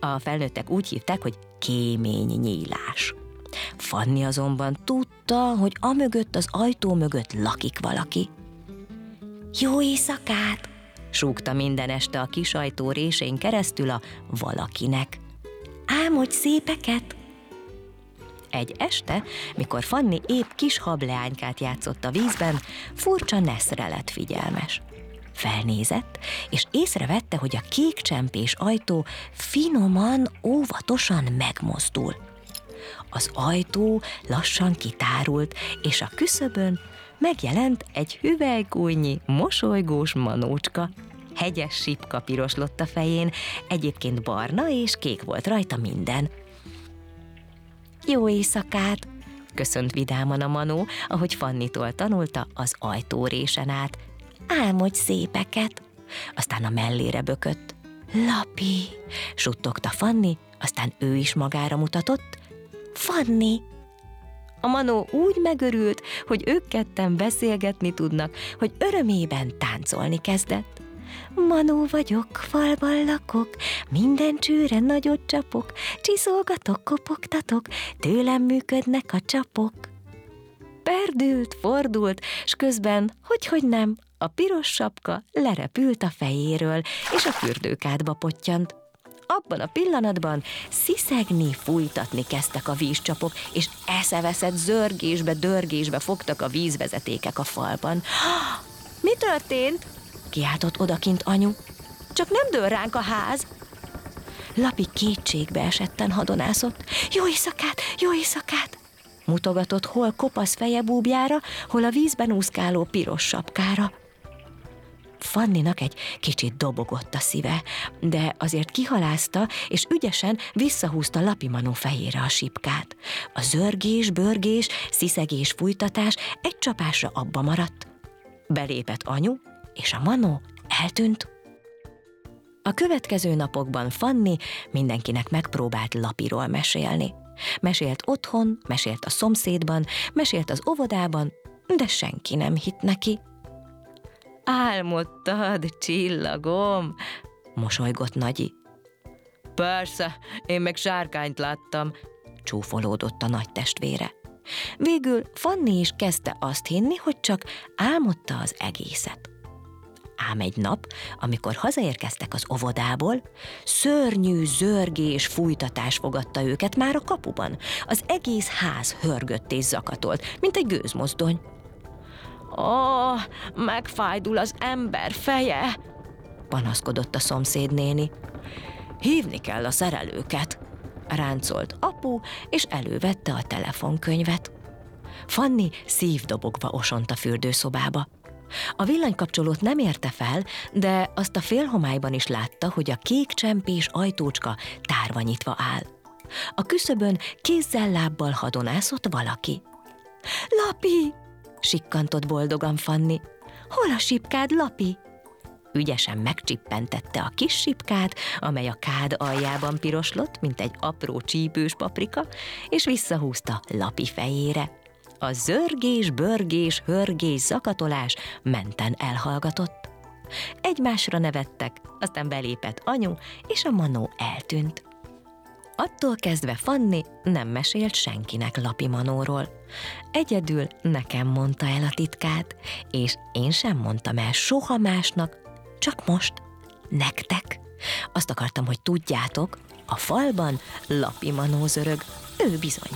A felnőttek úgy hívták, hogy kéménynyílás. Fanni azonban tudta, hogy amögött az ajtó mögött lakik valaki. Jó éjszakát! Súgta minden este a kis ajtó résén keresztül a valakinek. Álmodj szépeket! Egy este, mikor Fanni épp kis hableánykát játszott a vízben, furcsa Neszre lett figyelmes. Felnézett, és észrevette, hogy a kék csempés ajtó finoman, óvatosan megmozdul. Az ajtó lassan kitárult, és a küszöbön megjelent egy hüvelykújnyi, mosolygós manócska. Hegyes sipka piroslott a fején, egyébként barna és kék volt rajta minden. Jó éjszakát! Köszönt vidáman a manó, ahogy Fannitól tanulta az ajtórésen át. Álmodj szépeket! Aztán a mellére bökött. Lapi! Suttogta Fanni, aztán ő is magára mutatott. Fanni! A manó úgy megörült, hogy ők ketten beszélgetni tudnak, hogy örömében táncolni kezdett. Manó vagyok, falban lakok, minden csőre nagyot csapok, csiszolgatok, kopogtatok, tőlem működnek a csapok. Perdült, fordult, s közben, hogy nem, a piros sapka lerepült a fejéről, és a fürdőkádba pottyant. Abban a pillanatban sziszegni, fújtatni kezdtek a vízcsapok, és eszeveszett zörgésbe, dörgésbe fogtak a vízvezetékek a falban. Mi történt? Kiáltott odakint anyu. Csak nem dől ránk a ház? Lapi kétségbe esetten hadonászott. Jó éjszakát, jó éjszakát! Mutogatott hol kopasz feje búbjára, hol a vízben úszkáló piros sapkára. Fanninak egy kicsit dobogott a szíve, de azért kihalázta, és ügyesen visszahúzta Lapi manó fejére a sipkát. A zörgés, börgés, sziszegés, fújtatás egy csapásra abba maradt. Belépett anyu, és a manó eltűnt. A következő napokban Fanni mindenkinek megpróbált Lapiról mesélni. Mesélt otthon, mesélt a szomszédban, mesélt az óvodában, de senki nem hitt neki. Álmodtad, csillagom? Mosolygott Nagyi. Persze, én meg sárkányt láttam, csúfolódott a nagy testvére. Végül Fanni is kezdte azt hinni, hogy csak álmodta az egészet. Ám egy nap, amikor hazaérkeztek az óvodából, szörnyű zörgés, fújtatás fogadta őket már a kapuban. Az egész ház hörgött és zakatolt, mint egy gőzmozdony. Megfájdul az ember feje, panaszkodott a szomszédnéni. Hívni kell a szerelőket, ráncolt apu, és elővette a telefonkönyvet. Fanni szívdobogva osont a fürdőszobába. A villanykapcsolót nem érte fel, de azt a félhomályban is látta, hogy a kék csempés ajtócska tárva nyitva áll. A küszöbön kézzel-lábbal hadonászott valaki. Lapi! Sikkantott boldogan Fanni. Hol a sipkád, Lapi? Ügyesen megcsippentette a kis sipkát, amely a kád aljában piroslott, mint egy apró csípős paprika, és visszahúzta Lapi fejére. A zörgés, börgés, hörgés, zakatolás menten elhallgatott. Egymásra nevettek, aztán belépett anyu, és a manó eltűnt. Attól kezdve Fanni nem mesélt senkinek Lapi manóról. Egyedül nekem mondta el a titkát, és én sem mondtam el soha másnak, csak most, nektek. Azt akartam, hogy tudjátok, a falban Lapi manó zörög, ő bizony.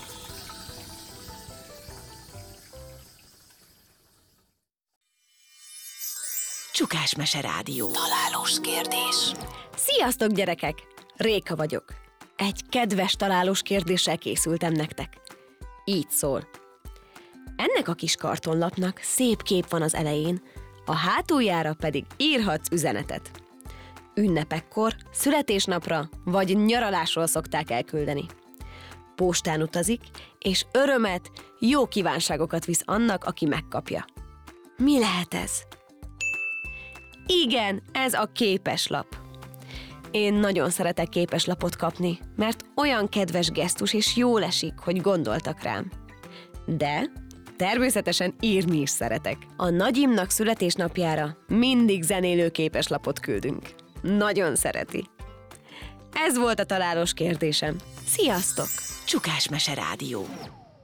Csukás Mese Rádió. Találós kérdés. Sziasztok, gyerekek! Réka vagyok. Egy kedves találós kérdéssel készültem nektek. Így szól. Ennek a kis kartonlapnak szép kép van az elején, a hátuljára pedig írhatsz üzenetet. Ünnepekkor, születésnapra vagy nyaralásról szokták elküldeni. Postán utazik, és örömet, jó kívánságokat visz annak, aki megkapja. Mi lehet ez? Igen, ez a képeslap. Én nagyon szeretek képeslapot kapni, mert olyan kedves gesztus és jól esik, hogy gondoltak rám. De természetesen írni is szeretek. A nagyimnak születésnapjára mindig zenélő képeslapot küldünk. Nagyon szereti. Ez volt a találós kérdésem. Sziasztok! Csukás Mese Rádió.